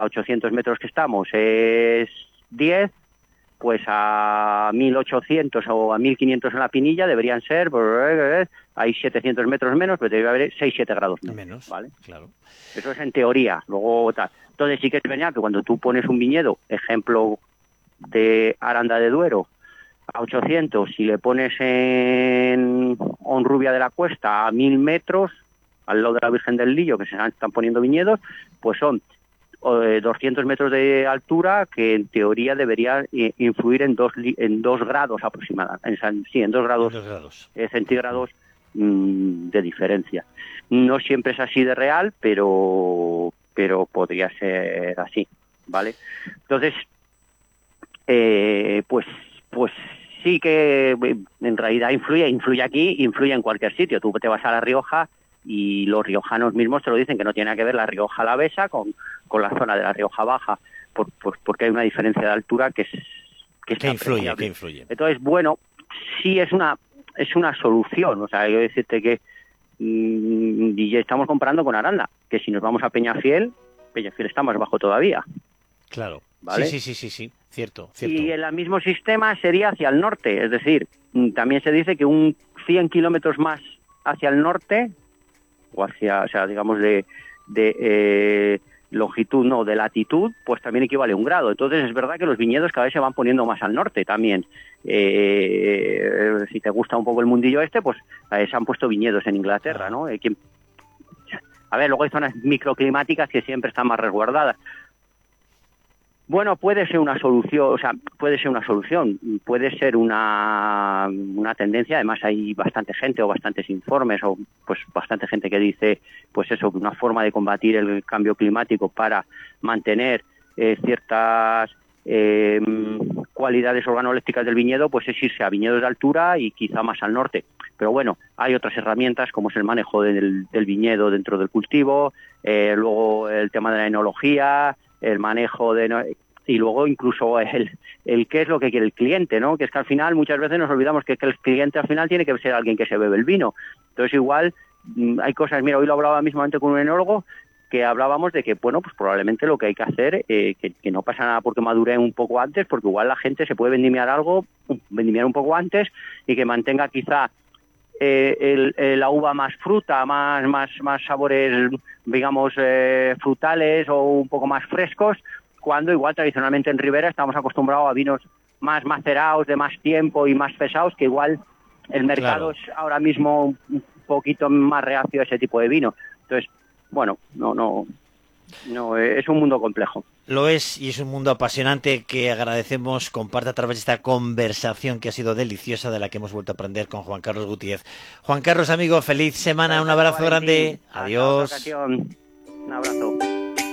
800 metros que estamos es 10, pues a 1800 o a 1500 en la Pinilla deberían ser, hay 700 metros menos, pero debe haber 6-7 grados menos, ¿vale? Claro. Eso es en teoría, luego tal. Entonces sí que es verdad que cuando tú pones un viñedo, ejemplo de Aranda de Duero, a 800, si le pones en Honrubia de la Cuesta a 1000 metros, al lado de la Virgen del Lillo, que se están poniendo viñedos, pues son 200 metros de altura que en teoría debería influir en 2 grados aproximadamente, en 2 grados, centígrados de diferencia. No siempre es así de real, pero podría ser así, ¿vale? Entonces, pues sí que en realidad influye aquí, influye en cualquier sitio. Tú te vas a La Rioja y los riojanos mismos te lo dicen, que no tiene nada que ver la Rioja Alavesa con la zona de la Rioja Baja, porque hay una diferencia de altura que influye. Entonces, bueno, sí es una solución. O sea, yo decirte que y estamos comparando con Aranda, que si nos vamos a Peñafiel está más bajo todavía. Claro, ¿vale? Sí, cierto. Y el mismo sistema sería hacia el norte, es decir, también se dice que un 100 kilómetros más hacia el norte, o sea, digamos de longitud, no, de latitud, pues también equivale a 1 grado. Entonces es verdad que los viñedos cada vez se van poniendo más al norte también. Si te gusta un poco el mundillo pues se han puesto viñedos en Inglaterra, ¿no? A ver, luego hay zonas microclimáticas que siempre están más resguardadas. Bueno, puede ser una solución, puede ser una tendencia. Además hay bastante gente o bastantes informes o pues bastante gente que dice pues eso, una forma de combatir el cambio climático para mantener ciertas cualidades organolépticas del viñedo, pues es irse a viñedos de altura y quizá más al norte. Pero bueno, hay otras herramientas como es el manejo del viñedo dentro del cultivo, luego el tema de la enología, el manejo y luego incluso el qué es lo que quiere el cliente, ¿no? Que es que al final muchas veces nos olvidamos que el cliente al final tiene que ser alguien que se bebe el vino. Entonces igual hay cosas, mira, hoy lo hablaba mismamente con un enólogo, que hablábamos de que, bueno, pues probablemente lo que hay que hacer, que no pasa nada porque madure un poco antes, porque igual la gente se puede vendimiar un poco antes y que mantenga quizá la uva más fruta, más sabores, digamos, frutales o un poco más frescos, cuando igual tradicionalmente en Ribera estamos acostumbrados a vinos más macerados, de más tiempo y más pesados, que igual el mercado es ahora mismo un poquito más reacio a ese tipo de vino. Entonces, bueno, no, es un mundo complejo. Lo es, y es un mundo apasionante que agradecemos comparte a través de esta conversación que ha sido deliciosa, de la que hemos vuelto a aprender con Juan Carlos Gutiérrez. Juan Carlos, amigo, feliz semana, un abrazo grande. Adiós. Un abrazo.